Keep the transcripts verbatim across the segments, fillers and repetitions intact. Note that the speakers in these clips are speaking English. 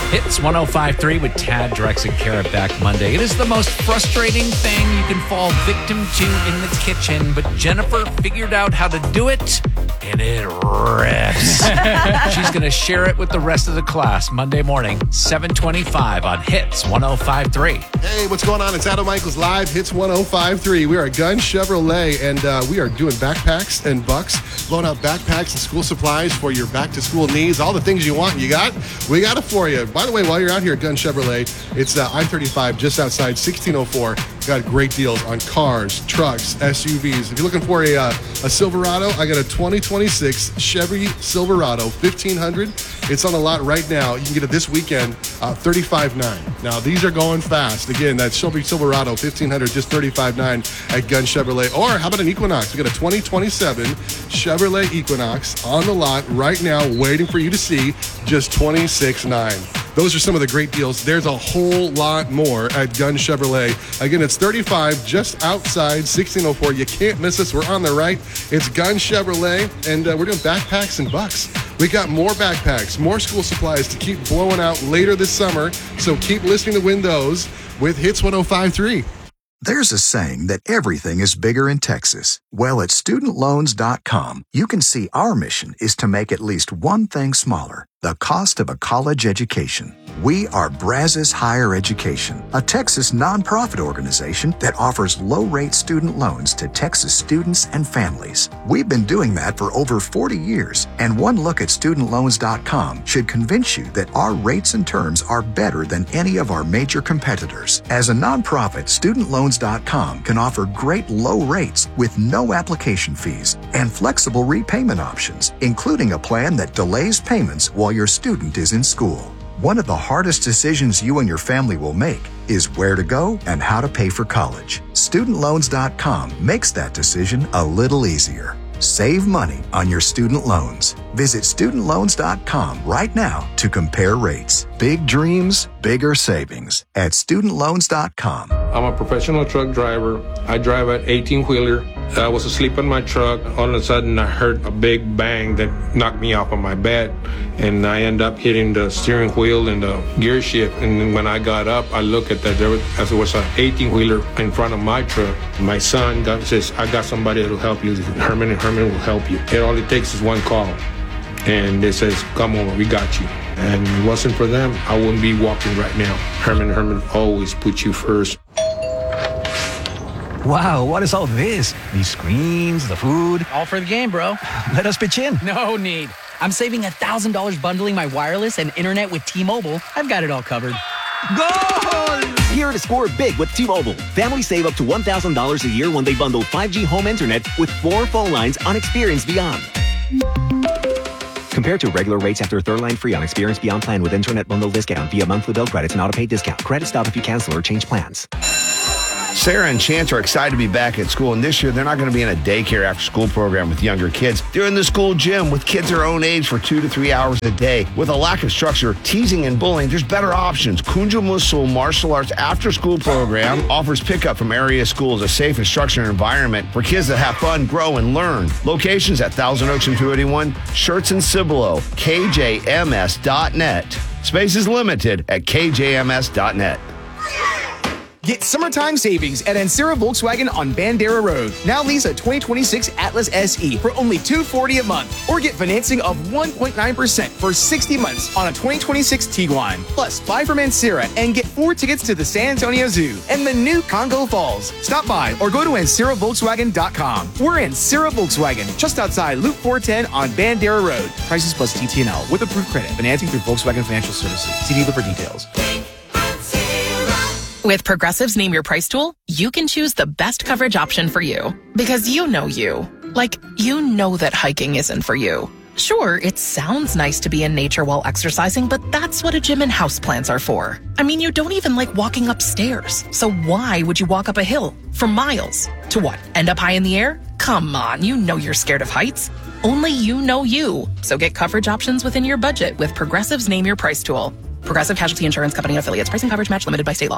Hits one oh five point three with Tad, Drex, and Kara back Monday. It is the most frustrating thing you can fall victim to in the kitchen, but Jennifer figured out how to do it, and it rips. She's going to share it with the rest of the class Monday morning, seven twenty-five on Hits one oh five point three. Hey, what's going on? It's Adam Michaels live, Hits one oh five point three. We are Gun Chevrolet, and uh, we are doing backpacks and bucks, blowing out backpacks and school supplies for your back-to-school needs. All the things you want, you got, we got it for you. By the way, while you're out here at Gun Chevrolet, it's uh, I thirty-five just outside sixteen oh four. Got great deals on cars, trucks, S U Vs. If you're looking for a uh, a Silverado, I got a twenty twenty-six Chevy Silverado fifteen hundred. It's on the lot right now. You can get it this weekend, uh, thirty-five nine. Now, these are going fast. Again, that Chevy Silverado fifteen hundred, just thirty-five nine at Gun Chevrolet. Or how about an Equinox? We got a twenty twenty-seven Chevrolet Equinox on the lot right now, waiting for you to see, just twenty-six nine. Those are some of the great deals. There's a whole lot more at Gun Chevrolet. Again, it's thirty-five just outside sixteen oh four. You can't miss us. We're on the right. It's Gun Chevrolet, and uh, we're doing backpacks and bucks. We got more backpacks, more school supplies to keep blowing out later this summer. So keep listening to win those with Hits one oh five point three. There's a saying that everything is bigger in Texas. Well, at student loans dot com, you can see our mission is to make at least one thing smaller: the cost of a college education. We are Brazos Higher Education, a Texas nonprofit organization that offers low-rate student loans to Texas students and families. We've been doing that for over forty years, and one look at student loans dot com should convince you that our rates and terms are better than any of our major competitors. As a nonprofit, student loans dot com can offer great low rates with no application fees and flexible repayment options, including a plan that delays payments while your student is in school. One of the hardest decisions you and your family will make is where to go and how to pay for college. student loans dot com makes that decision a little easier. Save money on your student loans. Visit student loans dot com right now to compare rates. Big dreams, bigger savings at student loans dot com. I'm a professional truck driver. I drive an eighteen-wheeler. I was asleep in my truck. All of a sudden, I heard a big bang that knocked me off of my bed, and I end up hitting the steering wheel and the gear shift. And then when I got up, I looked at that. There was, as it was an eighteen-wheeler in front of my truck. My son got, says, "I got somebody that will help you. Herman and Herman will help you. And all it takes is one call." And they says, "Come over, we got you." And if it wasn't for them, I wouldn't be walking right now. Herman and Herman always put you first. Wow, what is all this? These screens, the food. All for the game, bro. Let us pitch in. No need. I'm saving one thousand dollars bundling my wireless and internet with T-Mobile. I've got it all covered. Goal! Here to score big with T-Mobile. Families save up to one thousand dollars a year when they bundle five G home internet with four phone lines on Experience Beyond. Compared to regular rates after third line free on Experience Beyond plan with internet bundle discount via monthly bill credits and auto-pay discount. Credit stop if you cancel or change plans. Sarah and Chance are excited to be back at school, and this year they're not going to be in a daycare after-school program with younger kids. They're in the school gym with kids their own age for two to three hours a day. With a lack of structure, teasing, and bullying, there's better options. Kunja Musul Martial Arts after-school program offers pickup from area schools, a safe and structured environment for kids that have fun, grow, and learn. Locations at Thousand Oaks and two eighty-one, Schertz and Cibolo, K J M S dot net. Space is limited at K J M S dot net. Get summertime savings at Ancira Volkswagen on Bandera Road. Now lease a twenty twenty-six Atlas S E for only two hundred forty dollars a month. Or get financing of one point nine percent for sixty months on a twenty twenty-six Tiguan. Plus, buy from Ancira and get four tickets to the San Antonio Zoo and the new Congo Falls. Stop by or go to Ancira Volkswagen dot com. We're Ancira Volkswagen, just outside Loop four ten on Bandera Road. Prices plus T T N L with approved credit. Financing through Volkswagen Financial Services. See dealer for details. With Progressive's Name Your Price tool, you can choose the best coverage option for you. Because you know you. Like, you know that hiking isn't for you. Sure, it sounds nice to be in nature while exercising, but that's what a gym and houseplants are for. I mean, you don't even like walking upstairs. So why would you walk up a hill for miles? To what, end up high in the air? Come on, you know you're scared of heights. Only you know you. So get coverage options within your budget with Progressive's Name Your Price tool. Progressive Casualty Insurance Company and affiliates. Price and coverage match limited by state law.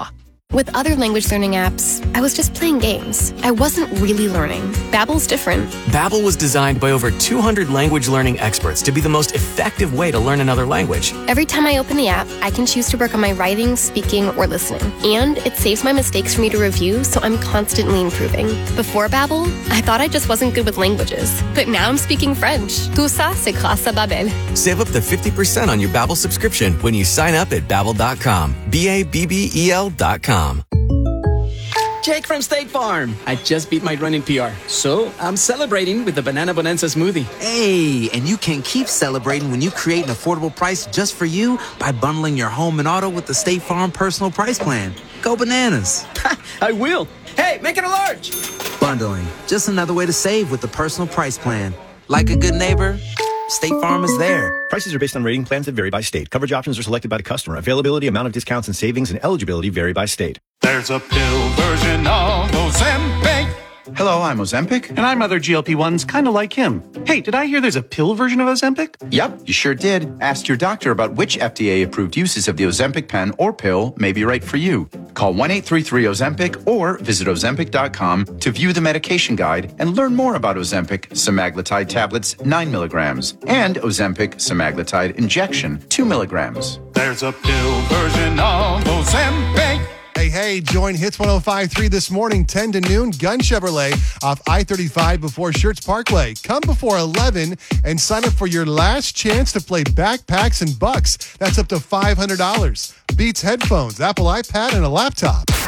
With other language learning apps, I was just playing games. I wasn't really learning. Babbel's different. Babbel was designed by over two hundred language learning experts to be the most effective way to learn another language. Every time I open the app, I can choose to work on my writing, speaking, or listening. And it saves my mistakes for me to review, so I'm constantly improving. Before Babbel, I thought I just wasn't good with languages. But now I'm speaking French. Tout ça, c'est grâce à Babbel. Save up to fifty percent on your Babbel subscription when you sign up at babbel dot com. B A B B E L dot com. Jake from State Farm. I just beat my running P R, so I'm celebrating with the Banana Bonanza smoothie. Hey, and you can keep celebrating when you create an affordable price just for you by bundling your home and auto with the State Farm Personal Price Plan. Go bananas. I will. Hey, make it a large. Bundling, just another way to save with the Personal Price Plan. Like a good neighbor, State Farm is there. Prices are based on rating plans that vary by state. Coverage options are selected by the customer. Availability, amount of discounts and savings, and eligibility vary by state. There's a pill version of Ozempic. Hello, I'm Ozempic. And I'm other G L P ones kind of like him. Hey, did I hear there's a pill version of Ozempic? Yep, you sure did. Ask your doctor about which F D A-approved uses of the Ozempic pen or pill may be right for you. Call one eight three three Ozempic or visit Ozempic dot com to view the medication guide and learn more about Ozempic semaglutide tablets, nine milligrams, and Ozempic semaglutide injection, two milligrams. There's a pill version of Ozempic. Hey, hey, join Hits one oh five point three this morning, ten to noon, Gun Chevrolet off I thirty-five before Schertz Parkway. Come before eleven and sign up for your last chance to play Backpacks and Bucks. That's up to five hundred dollars. Beats headphones, Apple iPad, and a laptop.